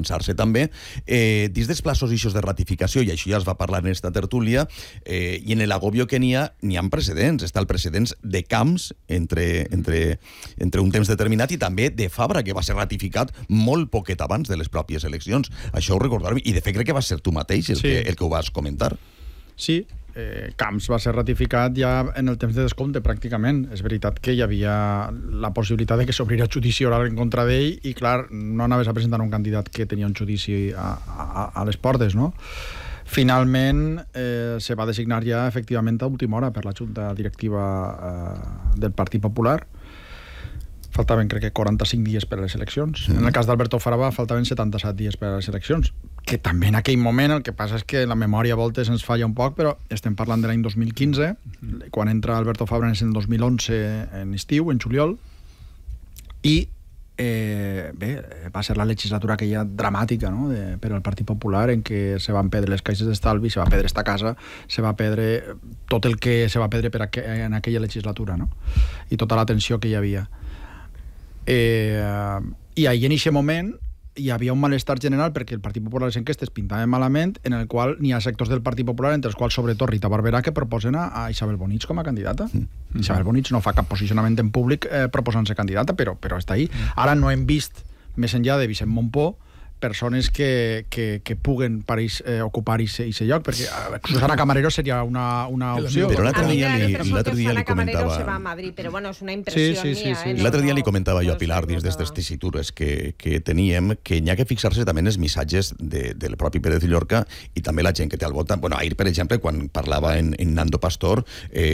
avançar-se també. Dins dels plaços eixos de ratificació, i això ja es va parlar en esta tertúlia, i en l'agobio que n'hi ha precedents. Està el precedents de Camps entre un temps determinat i també de Fabra, que va ser ratificat molt poquet abans de les pròpies eleccions. Això ho recordarem, i de fet crec que va ser tu mateix el que ho vas comentar. Sí, Camps va ser ratificat ja en el temps de descompte, pràcticament. És veritat que hi havia la possibilitat de que s'obrira judici oral en contra d'ell i, clar, no anaves a presentar un candidat que tenia un judici a les portes, no? Finalment, se va designar ja, efectivament, a última hora per la Junta Directiva del Partit Popular. Faltaven, crec que, 45 dies per a les eleccions. En el cas d'Alberto Fabra faltaven 77 dies per a les eleccions, que també en aquell moment, el que passa és que la memòria a voltes ens falla un poc, però estem parlant de l'any 2015, quan entra Alberto Fabra en el 2011 en estiu, en juliol, i va ser la legislatura aquella dramàtica, no?, per al Partit Popular, en què se van perdre les caixes d'estalvi, se va perdre esta casa, se va perdre tot el que se va perdre en aquella legislatura, no?, i tota la tensió que hi havia. I ahir en aquest moment hi havia un malestar general perquè el Partit Popular les enquestes pintaven malament, en el qual n'hi ha sectors del Partit Popular, entre els quals sobretot Rita Barberà, que proposen a Isabel Bonich com a candidata. Isabel Bonich no fa cap posicionament en públic proposant-se candidata, però està ahí. Ara no hem vist, més enllà de Vicent Montpó, persones que puguen ocupar aquest lloc, perquè Susana Camarero seria una opció. Però l'altre dia li Susana Camarero comentava... se va a Madrid, però bueno, és una impressió mía. L'altre dia li comentava jo a Pilar, dins d'aquestes tessitures que teníem, que n'hi ha que fixar-se també en els missatges del propi Pérez Llorca i també la gent que té al voltant. Bueno, ahir, per exemple, quan parlava en Nando Pastor,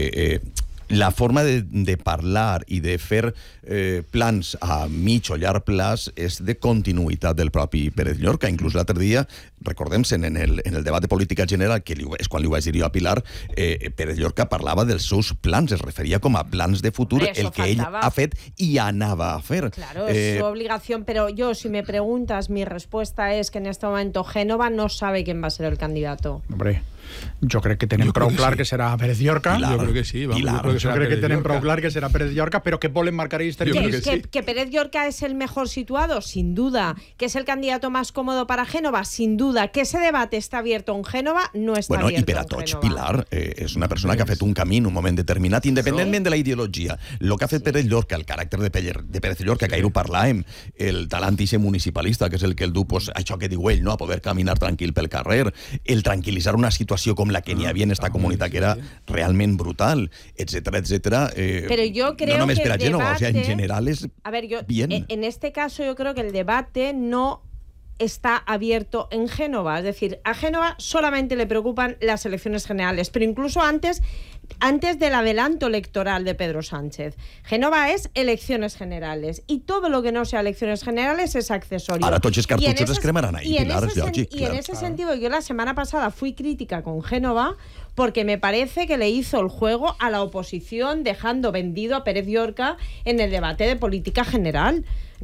la forma de parlar i de fer plans a mig o llarg plaç és de continuïtat del propi Pérez Llorca. Inclús l'altre dia, recordem-se'n, en el debat de política general, que és quan li ho vaig dir jo a Pilar, Pérez Llorca parlava dels seus plans, es referia com a plans de futur, el que ell ha fet i anava a fer. Claro, es su obligación, pero yo, si me preguntas, mi respuesta es que en este momento Génova no sabe quién va a ser el candidato. Hombre, jo crec que tenen prou clar que serà Pérez Llorca. Jo crec que sí. Jo crec que tenen prou clar que serà Pérez Llorca, pero que volen marcar el territorio. ¿Que Pérez Llorca es el mejor situado? Sin duda. ¿Que es el candidato más cómodo para Génova? Sin duda. ¿Que ese debate está abierto en Génova? No està abierto en Génova. I per a tots, Pilar és una persona que ha fet un camí en un moment determinat, independentment de la ideologia. El que ha fet Pérez Llorca, el caràcter de Pérez Llorca, que ahir ho parlàvem, el talent municipalista, que és el que el du, això que diu ell, no? A poder caminar tranquil pel carrer, el tranquil·litzar una situació com la que n'hi havia en esta comunitat, que era realment brutal, etcétera, etcétera. Pero yo creo no només que per a Génova, debate, o sea, en general es bien. En este caso yo creo que el debate no está abierto en Génova. Es decir, a Génova solamente le preocupan las elecciones generales, pero incluso antes del adelanto electoral de Pedro Sánchez. Génova es elecciones generales y todo lo que no sea elecciones generales es accesorio. Ahora tots els cartutxos es cremaran ahí, Pilar, és lògic. Y en ese sentido, yo la semana pasada fui crítica con Génova porque me parece que le hizo el juego a la oposición dejando vendido a Pérez Llorca en el debate de política general. En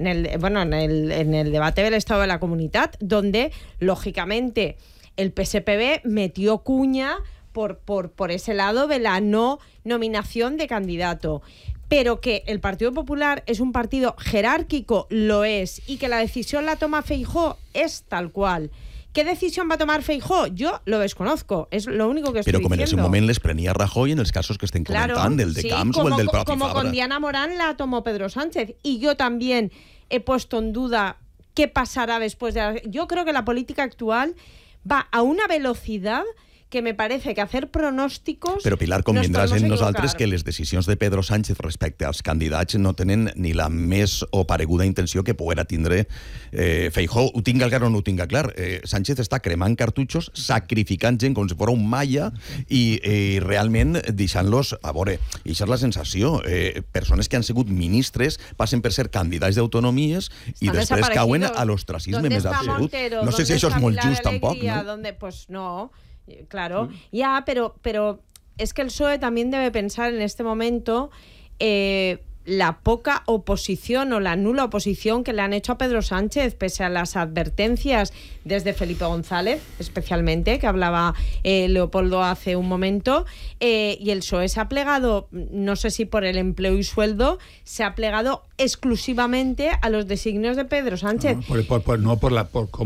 el debate del Estado de la Comunidad, donde, lógicamente, el PSPB metió cuña por ese lado de la no nominación de candidato. Pero que el Partido Popular es un partido jerárquico, lo es, y que la decisión la toma Feijóo, es tal cual. ¿Qué decisión va a tomar Feijóo? Yo lo desconozco, es lo único que estoy diciendo. Però com en ese moment les prenia Rajoy en els casos que estem comentant, el de Camps o el del propi Fabra. Como con Diana Morán la tomó Pedro Sánchez. Y yo también he puesto en duda qué pasará después de... Yo creo que la política actual va a una velocidad que me parece que hacer pronòsticos... Però, Pilar, convindràs en nosaltres que les decisions de Pedro Sánchez respecte als candidats no tenen ni la més o pareguda intenció que poguera tindre Feijóo. Ho tinga clar o no ho tinga clar. Sánchez està cremant cartutxos, sacrificant gent com si fos un maia i realment deixant-los... A veure, això és la sensació. Persones que han sigut ministres passen per ser candidats d'autonomies i després cauen a l'ostracisme més absolut. No sé si això és molt just tampoc, no? Pues no... Claro, ya, pero es que el PSOE también debe pensar en este momento la poca oposición o la nula oposición que le han hecho a Pedro Sánchez, pese a las advertencias desde Felipe González, especialmente, que hablaba Leopoldo hace un momento, y el PSOE se ha plegado, no sé si por el empleo y sueldo, se ha plegado exclusivamente a los designios de Pedro Sánchez. No, por